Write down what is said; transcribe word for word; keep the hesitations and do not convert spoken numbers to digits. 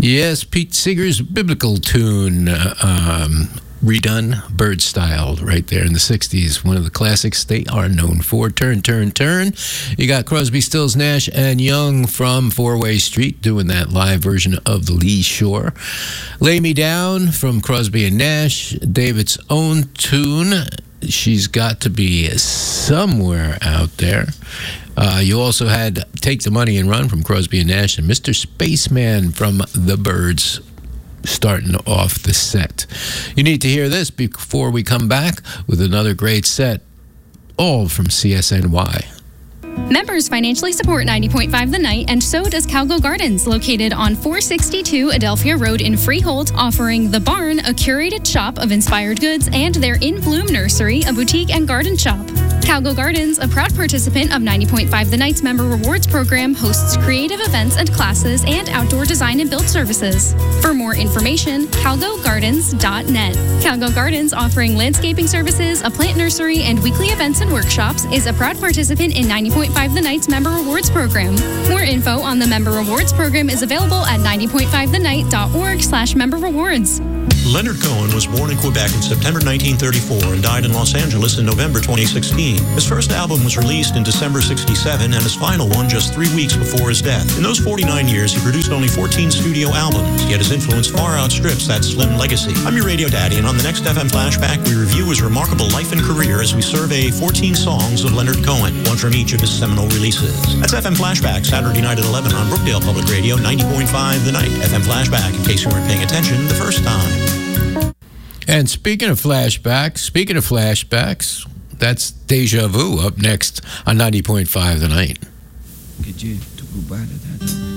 Yes, Pete Seeger's biblical tune, uh, um, redone, bird style, right there in the sixties. One of the classics they are known for. Turn, turn, turn. You got Crosby, Stills, Nash, and Young from Four-Way Street doing that live version of The Lee Shore. Lay Me Down from Crosby and Nash, David's own tune. She's got to be somewhere out there. Uh, you also had Take the Money and Run from Crosby and Nash, and Mister Spaceman from The Byrds starting off the set. You need to hear this before we come back with another great set, all from C S N Y. Members financially support ninety point five The Night, and so does Cowgill Gardens, located on four sixty-two Adelphia Road in Freehold, offering The Barn, a curated shop of inspired goods, and their In Bloom Nursery, a boutique and garden shop. Cowgill Gardens, a proud participant of ninety point five The Night's Member Rewards program, hosts creative events and classes and outdoor design and build services. For more information, cowgill gardens dot net. Cowgill Gardens, offering landscaping services, a plant nursery, and weekly events and workshops, is a proud participant in ninety point five The Night's Member Rewards program. More info on the Member Rewards program is available at ninety point five the night dot org slash member rewards. Leonard Cohen was born in Quebec in September nineteen thirty-four and died in Los Angeles in November twenty sixteen. His first album was released in December sixty-seven and his final one just three weeks before his death. In those forty-nine years, he produced only fourteen studio albums, yet his influence far outstrips that slim legacy. I'm your radio daddy, and on the next F M Flashback, we review his remarkable life and career as we survey fourteen songs of Leonard Cohen, one from each of his seminal releases. That's F M Flashback, Saturday night at eleven on Brookdale Public Radio, ninety point five The Night. F M Flashback, in case you weren't paying attention the first time. And speaking of flashbacks, speaking of flashbacks, that's Deja Vu up next on ninety point five The Night. Get you to go by to that.